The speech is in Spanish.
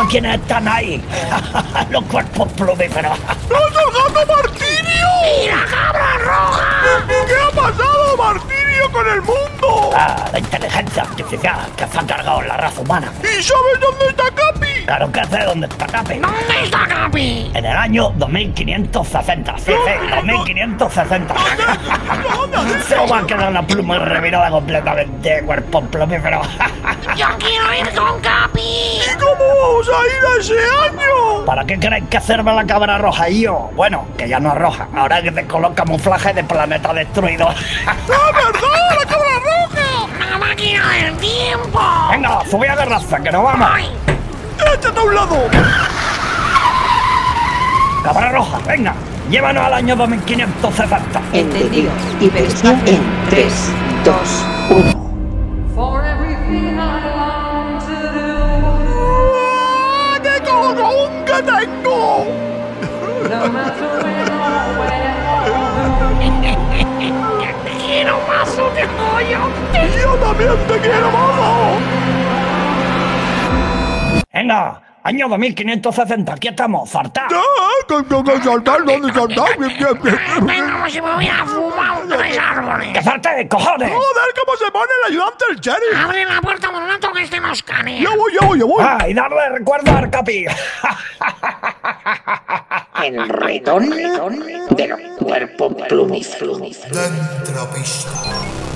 quiénes están ahí. Los cuerpos plumíferos. ¡No es el gato Martirio! ¡Mira, cabra roja! ¿Qué ha pasado, Martirio, con el mundo? La inteligencia artificial que se ha cargado la raza humana. ¿Y sabes dónde está Capi? Claro que sé dónde está Capi. ¿Dónde está Capi? En el año 2560. Sí, 2560. Se va a quedar la pluma revirada completamente, cuerpo plumífero. ¡Yo quiero ir con Capi! ¿Y cómo vamos a ir a ese año? ¿Para qué queréis que sirva la cabra roja y yo? Bueno, que ya no es roja. Ahora que te coloca camuflaje de planeta destruido. ¡Ah, verdad! ¡La cabra roja! ¡Una máquina del tiempo! Venga, subí a garraza, que nos vamos. ¡Ay! ¡Échate a un lado! Cabra roja, venga. Llévanos al año 2560. Entendido. Hiperacción en 3, 2, 1. For everything I long to do, ¡Ah, qué colocón que tengo! no matter when or where ¡Quiero mazo de pollo! ¡Yo también te quiero, mozo! Venga, año 2560, aquí estamos, fartá. ¿Qué saltar? ¿Dónde saltar? Venga, si me voy a fumar 3 árboles. ¡Que falte, cojones! ¡Joder, cómo se pone el ayudante del sheriff! Abre la puerta por un rato que este nos canea. ¡Ya voy! Ah, y darle recuerdo al Capi. El retorno de los cuerpos plumíferos. Dentro pista.